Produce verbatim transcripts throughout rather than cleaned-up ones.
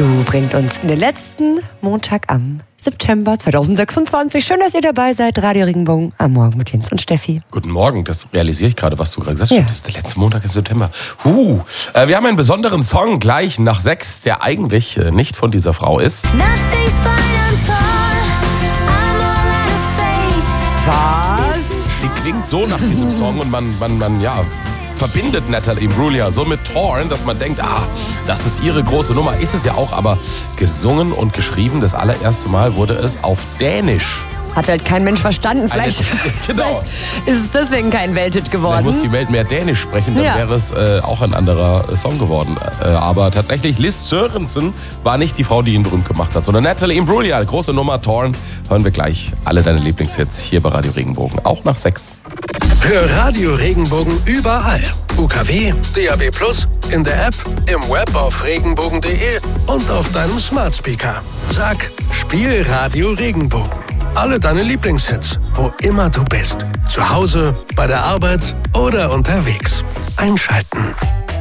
Blue bringt uns in den letzten Montag am September zweitausendsechsundzwanzig. Schön, dass ihr dabei seid. Radio Regenbogen am Morgen mit Jens und Steffi. Guten Morgen, das realisiere ich gerade, was du gerade gesagt hast. Ja. Das ist der letzte Montag im September. Huh. Äh, wir haben einen besonderen Song gleich nach sechs, der eigentlich äh, nicht von dieser Frau ist. Was? Sie klingt so nach diesem Song und man, man, man, ja... verbindet Natalie Imbruglia so mit Torn, dass man denkt, ah, das ist ihre große Nummer. Ist es ja auch, aber gesungen und geschrieben, das allererste Mal wurde es auf Dänisch. Hat halt kein Mensch verstanden. Vielleicht, Eine, genau. vielleicht ist es deswegen kein Welthit geworden. Vielleicht muss die Welt mehr Dänisch sprechen, dann Ja. wäre es äh, auch ein anderer äh, Song geworden. Äh, aber tatsächlich, Liz Sørensen war nicht die Frau, die ihn berühmt gemacht hat, sondern Natalie Imbruglia, große Nummer, Torn. Hören wir gleich alle deine Lieblingshits hier bei Radio Regenbogen, auch nach sechs. Hör Radio Regenbogen überall. U K W, D A B plus, in der App, im Web auf regenbogen punkt de und auf deinem Smart Speaker. Sag, spiel Radio Regenbogen. Alle deine Lieblingshits, wo immer du bist. Zu Hause, bei der Arbeit oder unterwegs. Einschalten.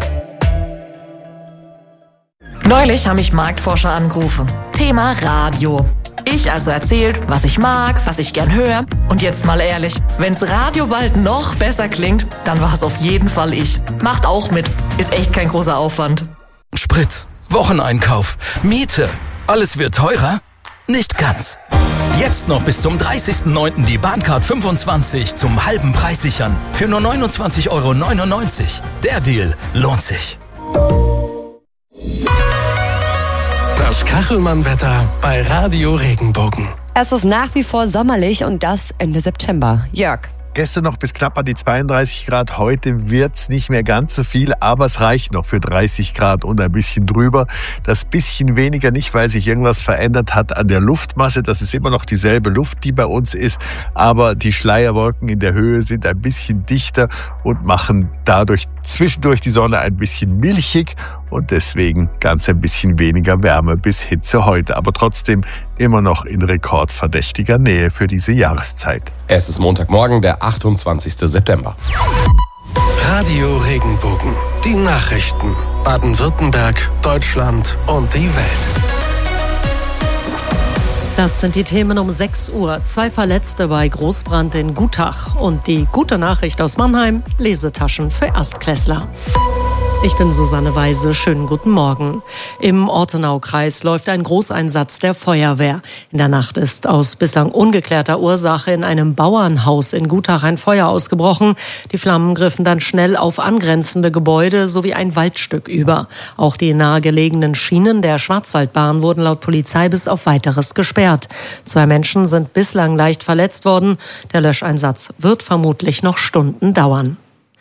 Neulich haben mich Marktforscher angerufen. Thema Radio. Ich also erzählt, was ich mag, was ich gern höre. Und jetzt mal ehrlich, wenn's Radio bald noch besser klingt, dann war es auf jeden Fall ich. Macht auch mit. Ist echt kein großer Aufwand. Sprit, Wocheneinkauf, Miete. Alles wird teurer? Nicht ganz. Jetzt noch bis zum dreißigsten neunten die Bahncard fünfundzwanzig zum halben Preis sichern. Für nur neunundzwanzig Euro neunundneunzig. Der Deal lohnt sich. Das Kachelmann-Wetter bei Radio Regenbogen. Es ist nach wie vor sommerlich und das Ende September. Jörg. Gestern noch bis knapp an die zweiunddreißig Grad, heute wird's nicht mehr ganz so viel, aber es reicht noch für dreißig Grad und ein bisschen drüber. Das bisschen weniger nicht, weil sich irgendwas verändert hat an der Luftmasse. Das ist immer noch dieselbe Luft, die bei uns ist, aber die Schleierwolken in der Höhe sind ein bisschen dichter und machen dadurch zwischendurch die Sonne ein bisschen milchig und deswegen ganz ein bisschen weniger Wärme bis Hitze heute, aber trotzdem immer noch in rekordverdächtiger Nähe für diese Jahreszeit. Es ist Montagmorgen, der achtundzwanzigsten September. Radio Regenbogen. Die Nachrichten. Baden-Württemberg, Deutschland und die Welt. Das sind die Themen um sechs Uhr. Zwei Verletzte bei Großbrand in Gutach. Und die gute Nachricht aus Mannheim, Lesetaschen für Erstklässler. Ich bin Susanne Weise. Schönen guten Morgen. Im Ortenaukreis läuft ein Großeinsatz der Feuerwehr. In der Nacht ist aus bislang ungeklärter Ursache in einem Bauernhaus in Gutach ein Feuer ausgebrochen. Die Flammen griffen dann schnell auf angrenzende Gebäude sowie ein Waldstück über. Auch die nahegelegenen Schienen der Schwarzwaldbahn wurden laut Polizei bis auf Weiteres gesperrt. Zwei Menschen sind bislang leicht verletzt worden. Der Löscheinsatz wird vermutlich noch Stunden dauern.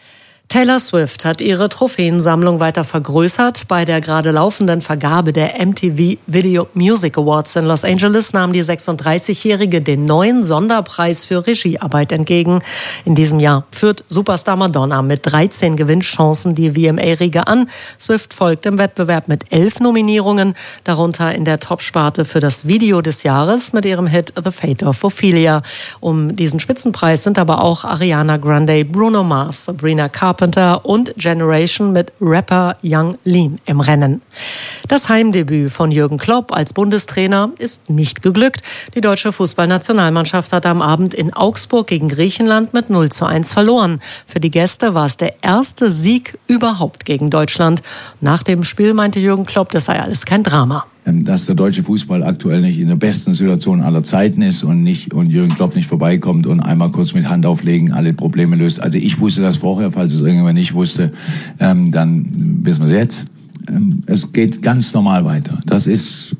Taylor Swift hat ihre Trophäensammlung weiter vergrößert. Bei der gerade laufenden Vergabe der M T V Video Music Awards in Los Angeles nahm die sechsunddreißigjährige den neuen Sonderpreis für Regiearbeit entgegen. In diesem Jahr führt Superstar Madonna mit dreizehn Gewinnchancen die V M A-Riege an. Swift folgt im Wettbewerb mit elf Nominierungen, darunter in der Topsparte für das Video des Jahres mit ihrem Hit The Fate of Ophelia. Um diesen Spitzenpreis sind aber auch Ariana Grande, Bruno Mars, Sabrina Carpenter und Generation mit Rapper Young Lean im Rennen. Das Heimdebüt von Jürgen Klopp als Bundestrainer ist nicht geglückt. Die deutsche Fußballnationalmannschaft hat am Abend in Augsburg gegen Griechenland mit null zu eins verloren. Für die Gäste war es der erste Sieg überhaupt gegen Deutschland. Nach dem Spiel meinte Jürgen Klopp, das sei alles kein Drama. Dass der deutsche Fußball aktuell nicht in der besten Situation aller Zeiten ist und nicht und Jürgen Klopp nicht vorbeikommt und einmal kurz mit Hand auflegen alle Probleme löst. Also ich wusste das vorher, falls es irgendjemand nicht wusste, ähm, dann wissen wir es jetzt. Ähm, es geht ganz normal weiter. Das ist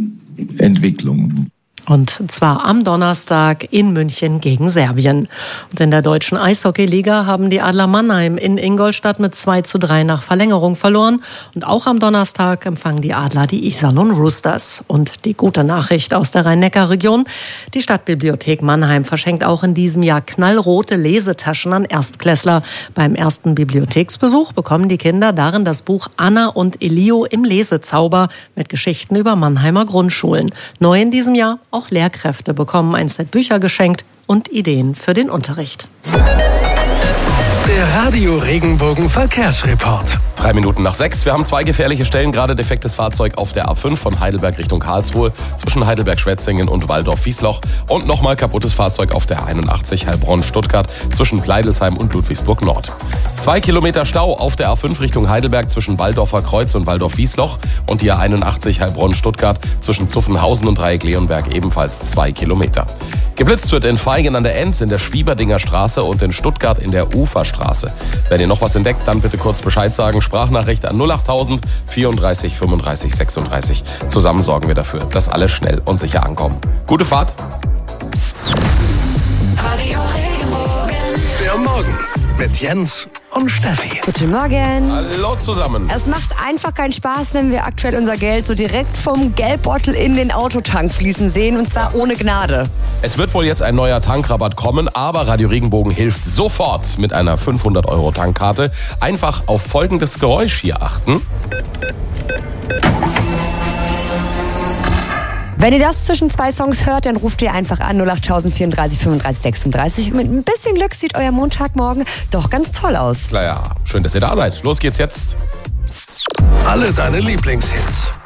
Entwicklung. Und zwar am Donnerstag in München gegen Serbien. Und in der deutschen Eishockeyliga haben die Adler Mannheim in Ingolstadt mit zwei zu drei nach Verlängerung verloren. Und auch am Donnerstag empfangen die Adler die Iserlohn Roosters. Und die gute Nachricht aus der Rhein-Neckar-Region: Die Stadtbibliothek Mannheim verschenkt auch in diesem Jahr knallrote Lesetaschen an Erstklässler. Beim ersten Bibliotheksbesuch bekommen die Kinder darin das Buch Anna und Elio im Lesezauber mit Geschichten über Mannheimer Grundschulen. Neu in diesem Jahr: Auch Lehrkräfte bekommen ein Set Bücher geschenkt und Ideen für den Unterricht. Der Radio Regenbogen Verkehrsreport. Drei Minuten nach sechs. Wir haben zwei gefährliche Stellen. Gerade defektes Fahrzeug auf der A fünf von Heidelberg Richtung Karlsruhe zwischen Heidelberg-Schwetzingen und Walldorf-Wiesloch. Und nochmal kaputtes Fahrzeug auf der einundachtzig Heilbronn-Stuttgart zwischen Pleidelsheim und Ludwigsburg-Nord. Zwei Kilometer Stau auf der A fünf Richtung Heidelberg zwischen Walldorfer Kreuz und Walldorf-Wiesloch. Und die A einundachtzig Heilbronn-Stuttgart zwischen Zuffenhausen und Dreieck-Leonberg ebenfalls zwei Kilometer. Geblitzt wird in Feigen an der Enz, in der Schwieberdinger Straße und in Stuttgart in der Uferstraße. Wenn ihr noch was entdeckt, dann bitte kurz Bescheid sagen. Sprachnachricht an null achttausend vierunddreißig fünfunddreißig sechsunddreißig. Zusammen sorgen wir dafür, dass alle schnell und sicher ankommen. Gute Fahrt. Der Morgen mit Jens und Steffi. Guten Morgen. Hallo zusammen. Es macht einfach keinen Spaß, wenn wir aktuell unser Geld so direkt vom Geldbeutel in den Autotank fließen sehen, und zwar ohne Gnade. Es wird wohl jetzt ein neuer Tankrabatt kommen, aber Radio Regenbogen hilft sofort mit einer fünfhundert Euro Tankkarte. Einfach auf folgendes Geräusch hier achten. Wenn ihr das zwischen zwei Songs hört, dann ruft ihr einfach an null achttausend vierunddreißig fünfunddreißig sechsunddreißig. Mit ein bisschen Glück sieht euer Montagmorgen doch ganz toll aus. Klar, ja. Schön, dass ihr da seid. Los geht's jetzt. Alle deine Lieblingshits